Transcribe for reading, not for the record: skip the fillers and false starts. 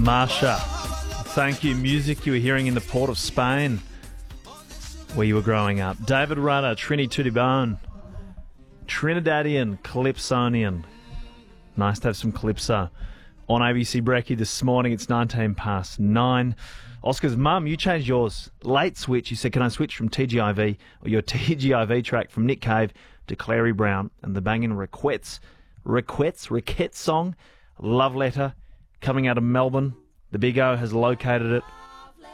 Marsha, thank you. Music you were hearing in the port of Spain where you were growing up. David Rudder, Trini Tutibone, Trinidadian, Calypsonian. Nice to have some Calypso on ABC Brekkie this morning. It's 9:19. Oscar's mum, you changed yours. Late switch. You said, can I switch from TGIV or your TGIV track from Nick Cave to Clary Brown and the banging Riquettes song, Love Letter, coming out of Melbourne. The Big O has located it.